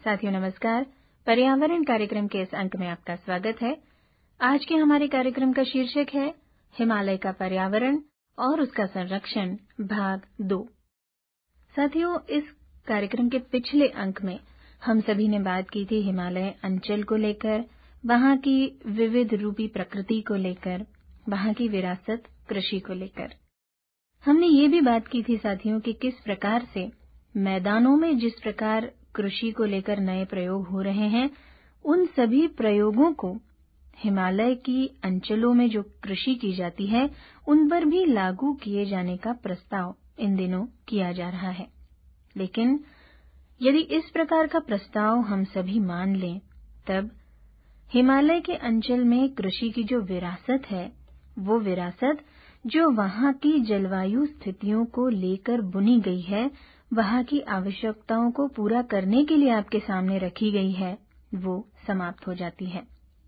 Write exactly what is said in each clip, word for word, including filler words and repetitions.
साथियों नमस्कार। पर्यावरण कार्यक्रम के इस अंक में आपका स्वागत है। आज के हमारे कार्यक्रम का शीर्षक है हिमालय का पर्यावरण और उसका संरक्षण भाग दो। साथियों, इस कार्यक्रम के पिछले अंक में हम सभी ने बात की थी हिमालय अंचल को लेकर, वहां की विविध रूपी प्रकृति को लेकर, वहां की विरासत कृषि को लेकर। हमने ये भी बात की थी साथियों कि किस प्रकार से मैदानों में जिस प्रकार कृषि को लेकर नए प्रयोग हो रहे हैं, उन सभी प्रयोगों को हिमालय की अंचलों में जो कृषि की जाती है उन पर भी लागू किए जाने का प्रस्ताव इन दिनों किया जा रहा है। लेकिन यदि इस प्रकार का प्रस्ताव हम सभी मान लें, तब हिमालय के अंचल में कृषि की जो विरासत है, वो विरासत जो वहां की जलवायु स्थितियों को लेकर बुनी गई है, वहां की आवश्यकताओं को पूरा करने के लिए आपके सामने रखी गई है, वो समाप्त हो जाती है।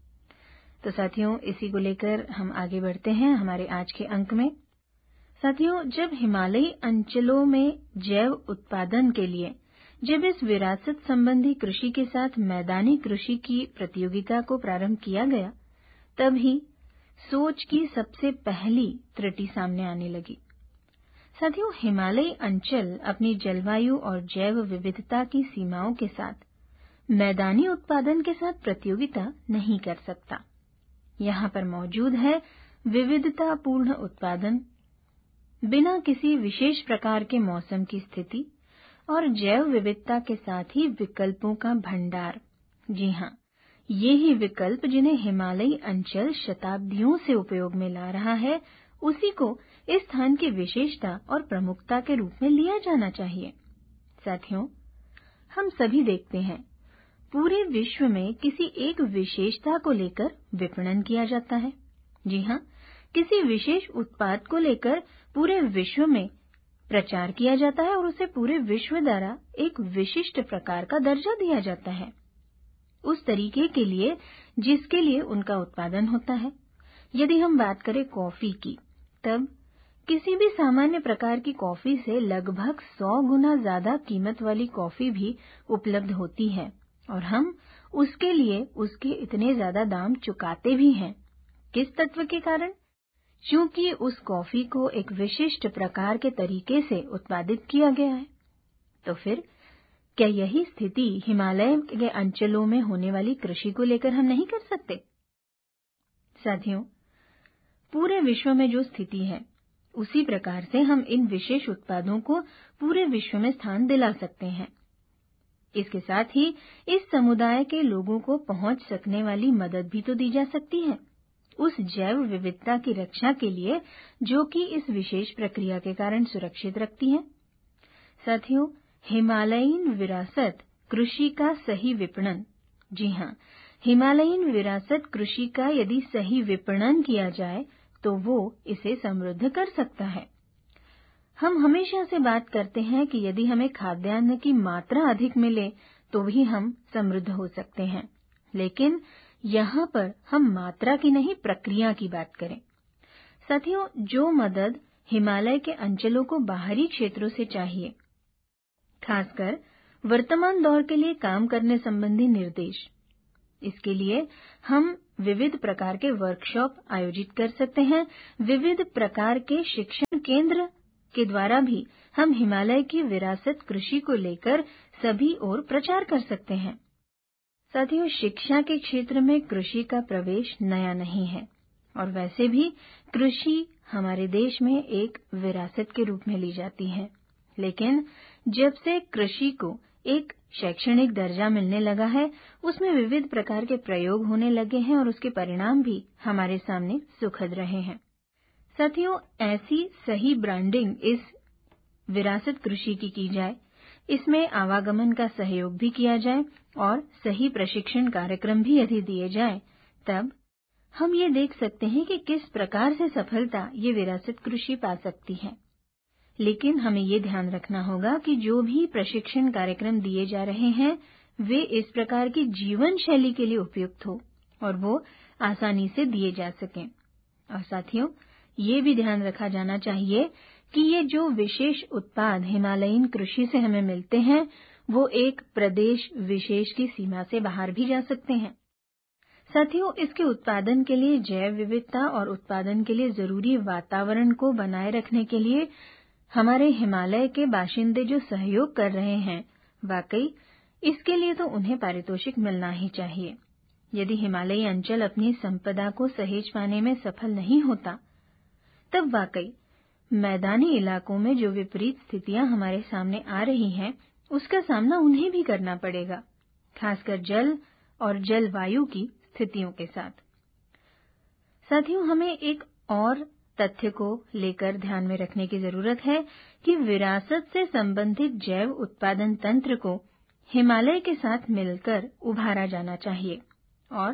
तो साथियों, इसी को लेकर हम आगे बढ़ते हैं हमारे आज के अंक में। साथियों, जब हिमालयी अंचलों में जैव उत्पादन के लिए जब इस विरासत संबंधी कृषि के साथ मैदानी कृषि की प्रतियोगिता को प्रारंभ किया गया, तब ही सोच की सबसे पहली त्रुटि सामने आने लगी। साथियों, हिमालयी अंचल अपनी जलवायु और जैव विविधता की सीमाओं के साथ मैदानी उत्पादन के साथ प्रतियोगिता नहीं कर सकता। यहाँ पर मौजूद है विविधतापूर्ण उत्पादन, बिना किसी विशेष प्रकार के मौसम की स्थिति और जैव विविधता के साथ ही विकल्पों का भंडार। जी हाँ, ये ही विकल्प जिन्हें हिमालयी अंचल शताब्दियों से उपयोग में ला रहा है, उसी को इस स्थान की विशेषता और प्रमुखता के रूप में लिया जाना चाहिए। साथियों, हम सभी देखते हैं पूरे विश्व में किसी एक विशेषता को लेकर विपणन किया जाता है। जी हाँ, किसी विशेष उत्पाद को लेकर पूरे विश्व में प्रचार किया जाता है और उसे पूरे विश्व द्वारा एक विशिष्ट प्रकार का दर्जा दिया जाता है, उस तरीके के लिए जिसके लिए उनका उत्पादन होता है। यदि हम बात करें कॉफी की, तब किसी भी सामान्य प्रकार की कॉफी से लगभग सौ गुना ज्यादा कीमत वाली कॉफी भी उपलब्ध होती है और हम उसके लिए उसके इतने ज्यादा दाम चुकाते भी हैं। किस तत्व के कारण? क्योंकि उस कॉफी को एक विशिष्ट प्रकार के तरीके से उत्पादित किया गया है। तो फिर क्या यही स्थिति हिमालय के अंचलों में होने वाली कृषि को लेकर हम नहीं कर सकते? साथियों, पूरे विश्व में जो स्थिति है, उसी प्रकार से हम इन विशेष उत्पादों को पूरे विश्व में स्थान दिला सकते हैं। इसके साथ ही इस समुदाय के लोगों को पहुंच सकने वाली मदद भी तो दी जा सकती है, उस जैव विविधता की रक्षा के लिए जो कि इस विशेष प्रक्रिया के कारण सुरक्षित रखती है। साथियों, हिमालयीन विरासत कृषि का सही विपणन। जी हाँ, हिमालयीन विरासत कृषि का यदि सही विपणन किया जाए तो वो इसे समृद्ध कर सकता है। हम हमेशा से बात करते हैं कि यदि हमें खाद्यान्न की मात्रा अधिक मिले तो भी हम समृद्ध हो सकते हैं, लेकिन यहाँ पर हम मात्रा की नहीं, प्रक्रिया की बात करें। साथियों, जो मदद हिमालय के अंचलों को बाहरी क्षेत्रों से चाहिए, खासकर वर्तमान दौर के लिए काम करने संबंधी निर्देश, इसके लिए हम विविध प्रकार के वर्कशॉप आयोजित कर सकते हैं। विविध प्रकार के शिक्षण केंद्र के द्वारा भी हम हिमालय की विरासत कृषि को लेकर सभी ओर प्रचार कर सकते हैं। साथियों, शिक्षा के क्षेत्र में कृषि का प्रवेश नया नहीं है और वैसे भी कृषि हमारे देश में एक विरासत के रूप में ली जाती है। लेकिन जब से कृषि को एक शैक्षणिक दर्जा मिलने लगा है, उसमें विविध प्रकार के प्रयोग होने लगे हैं और उसके परिणाम भी हमारे सामने सुखद रहे हैं। साथियों, ऐसी सही ब्रांडिंग इस विरासत कृषि की की जाए, इसमें आवागमन का सहयोग भी किया जाए और सही प्रशिक्षण कार्यक्रम भी यदि दिए जाए, तब हम ये देख सकते हैं कि किस प्रकार से सफलता ये विरासत कृषि पा सकती है। लेकिन हमें ये ध्यान रखना होगा कि जो भी प्रशिक्षण कार्यक्रम दिए जा रहे हैं, वे इस प्रकार की जीवन शैली के लिए उपयुक्त हो और वो आसानी से दिए जा सकें। और साथियों, ये भी ध्यान रखा जाना चाहिए कि ये जो विशेष उत्पाद हिमालयीन कृषि से हमें मिलते हैं, वो एक प्रदेश विशेष की सीमा से बाहर भी जा सकते हैं। साथियों, इसके उत्पादन के लिए जैव विविधता और उत्पादन के लिए जरूरी वातावरण को बनाए रखने के लिए हमारे हिमालय के बाशिंदे जो सहयोग कर रहे हैं, वाकई इसके लिए तो उन्हें पारितोषिक मिलना ही चाहिए। यदि हिमालयी अंचल अपनी संपदा को सहेज पाने में सफल नहीं होता, तब वाकई मैदानी इलाकों में जो विपरीत स्थितियां हमारे सामने आ रही हैं, उसका सामना उन्हें भी करना पड़ेगा, खासकर जल और जलवायु की स्थितियों के साथ। साथियों, हमें एक और तथ्य को लेकर ध्यान में रखने की जरूरत है कि विरासत से संबंधित जैव उत्पादन तंत्र को हिमालय के साथ मिलकर उभारा जाना चाहिए और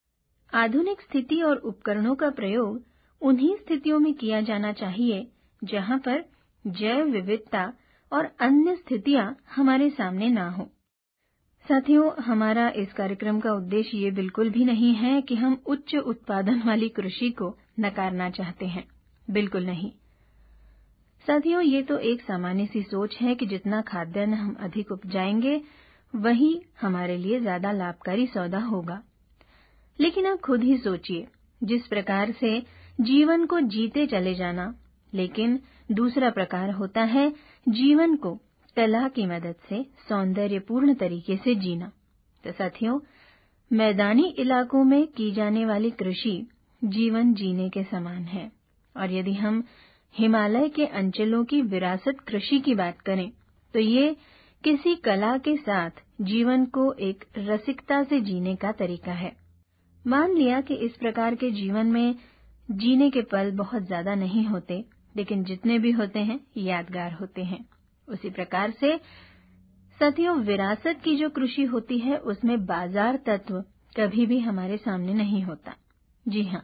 आधुनिक स्थिति और उपकरणों का प्रयोग उन्हीं स्थितियों में किया जाना चाहिए जहां पर जैव विविधता और अन्य स्थितियां हमारे सामने ना हो। साथियों, हमारा इस कार्यक्रम का उद्देश्य ये बिल्कुल भी नहीं है कि हम उच्च उत्पादन वाली कृषि को नकारना चाहते हैं, बिल्कुल नहीं। साथियों, ये तो एक सामान्य सी सोच है कि जितना खाद्यान्न हम अधिक उपजाएंगे, वही हमारे लिए ज्यादा लाभकारी सौदा होगा। लेकिन आप खुद ही सोचिए, जिस प्रकार से जीवन को जीते चले जाना, लेकिन दूसरा प्रकार होता है जीवन को कला की मदद से सौंदर्यपूर्ण तरीके से जीना। तो साथियों, मैदानी इलाकों में की जाने वाली कृषि जीवन जीने के समान है, और यदि हम हिमालय के अंचलों की विरासत कृषि की बात करें, तो ये किसी कला के साथ जीवन को एक रसिकता से जीने का तरीका है। मान लिया कि इस प्रकार के जीवन में जीने के पल बहुत ज्यादा नहीं होते, लेकिन जितने भी होते हैं यादगार होते हैं। उसी प्रकार से साथियों, विरासत की जो कृषि होती है, उसमें बाजार तत्व कभी भी हमारे सामने नहीं होता। जी हाँ,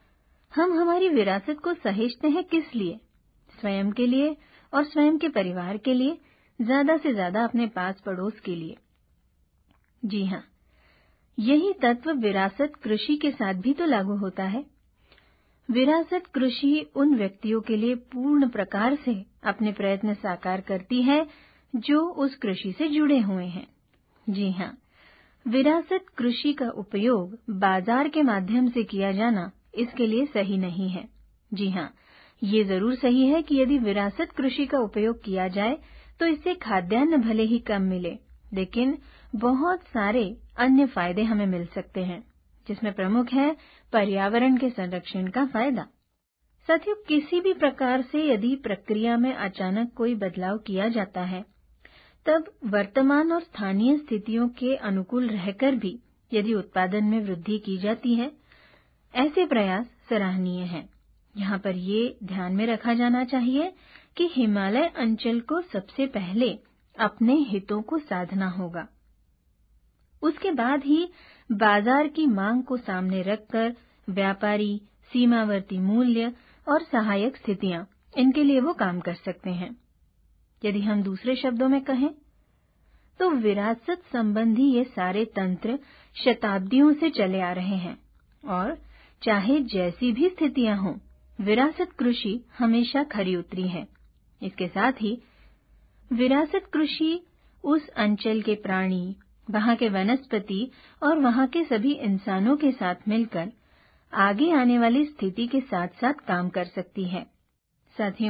हम हमारी विरासत को सहेजते हैं किस लिए? स्वयं के लिए और स्वयं के परिवार के लिए, ज्यादा से ज्यादा अपने पास पड़ोस के लिए। जी हाँ, यही तत्व विरासत कृषि के साथ भी तो लागू होता है। विरासत कृषि उन व्यक्तियों के लिए पूर्ण प्रकार से अपने प्रयत्न साकार करती है जो उस कृषि से जुड़े हुए हैं। जी हाँ, विरासत कृषि का उपयोग बाजार के माध्यम से किया जाना इसके लिए सही नहीं है। जी हाँ, ये जरूर सही है कि यदि विरासत कृषि का उपयोग किया जाए तो इससे खाद्यान्न भले ही कम मिले, लेकिन बहुत सारे अन्य फायदे हमें मिल सकते हैं, जिसमें प्रमुख है पर्यावरण के संरक्षण का फायदा। साथियों, किसी भी प्रकार से यदि प्रक्रिया में अचानक कोई बदलाव किया जाता है, तब वर्तमान और स्थानीय स्थितियों के अनुकूल रहकर भी यदि उत्पादन में वृद्धि की जाती है, ऐसे प्रयास सराहनीय हैं। यहाँ पर ये ध्यान में रखा जाना चाहिए कि हिमालय अंचल को सबसे पहले अपने हितों को साधना होगा। उसके बाद ही बाजार की मांग को सामने रखकर व्यापारी, सीमावर्ती मूल्य और सहायक स्थितियां, इनके लिए वो काम कर सकते हैं। यदि हम दूसरे शब्दों में कहें तो विरासत संबंधी ये सारे तंत्र शताब्दियों से चले आ रहे हैं, और चाहे जैसी भी स्थितियां हों, विरासत कृषि हमेशा खरी उतरी है। इसके साथ ही विरासत कृषि उस अंचल के प्राणी, वहां के वनस्पति और वहां के सभी इंसानों के साथ मिलकर आगे आने वाली स्थिति के साथ साथ काम कर सकती है। साथियों,